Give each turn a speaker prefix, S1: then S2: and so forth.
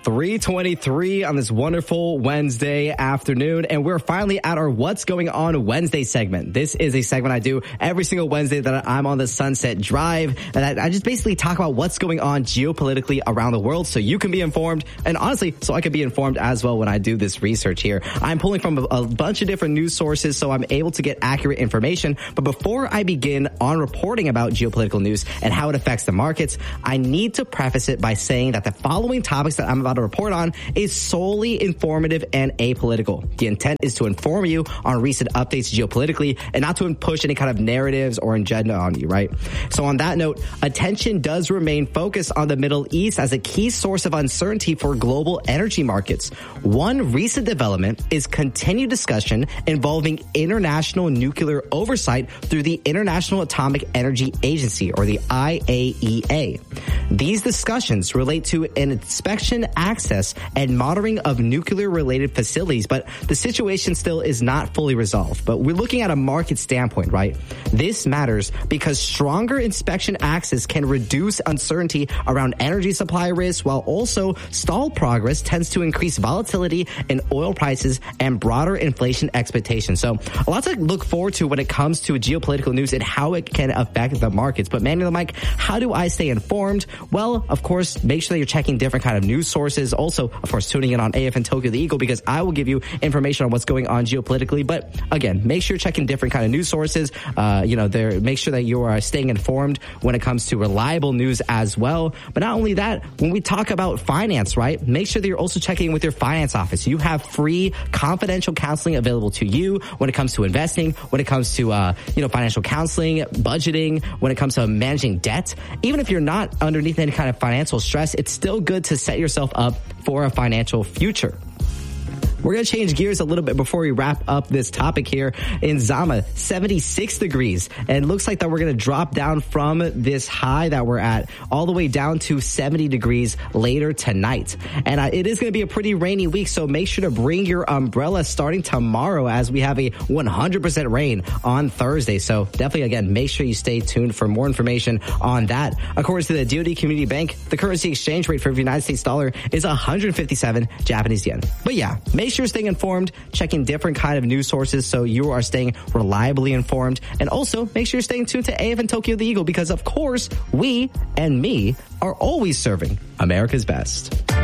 S1: 3:23 on this wonderful Wednesday afternoon, and we're finally at our What's Going On Wednesday segment. This is a segment I do every single Wednesday that I'm on the Sunset Drive, and I just basically talk about what's going on geopolitically around the world so you can be informed, and honestly, so I can be informed as well when I do this research here. I'm pulling from a bunch of different news sources, so I'm able to get accurate information. But before I begin on reporting about geopolitical news and how it affects the markets, I need to preface it by saying that the following topics that I'm about to report on is solely informative and apolitical. The intent is to inform you on recent updates geopolitically and not to push any kind of narratives or agenda on you, right? So on that note, attention does remain focused on the Middle East as a key source of uncertainty for global energy markets. One recent development is continued discussion involving international nuclear oversight through the International Atomic Energy Agency, or the IAEA. These discussions relate to an inspection, access, and monitoring of nuclear-related facilities, but the situation still is not fully resolved. But we're looking at a market standpoint, right? This matters because stronger inspection access can reduce uncertainty around energy supply risks, while also stalled progress tends to increase volatility in oil prices and broader inflation expectations. So a lot to look forward to when it comes to geopolitical news and how it can affect the markets. But Manny the Mike, how do I stay informed? Well, of course, make sure that you're checking different kind of news sources. Also, of course, tuning in on AFN Tokyo the Eagle, because I will give you information on what's going on geopolitically. But again, make sure you're checking different kind of news sources. Make sure that you are staying informed when it comes to reliable news as well. But not only that, when we talk about finance, right, make sure that you're also checking with your finance office. You have free confidential counseling available to you when it comes to investing, when it comes to, financial counseling, budgeting, when it comes to managing debt. Even if you're not underneath any kind of financial stress, it's still good to set yourself up for a financial future. We're going to change gears a little bit before we wrap up this topic here. In Zama, 76 degrees. And it looks like that we're going to drop down from this high that we're at all the way down to 70 degrees later tonight. And it is going to be a pretty rainy week, so make sure to bring your umbrella starting tomorrow as we have a 100% rain on Thursday. So definitely, again, make sure you stay tuned for more information on that. According to the DoD Community Bank, the currency exchange rate for the United States dollar is 157 Japanese yen. But yeah, make sure you're staying informed, checking different kind of news sources so you are staying reliably informed. And also, make sure you're staying tuned to AFN Tokyo the Eagle, because, of course, we and me are always serving America's best.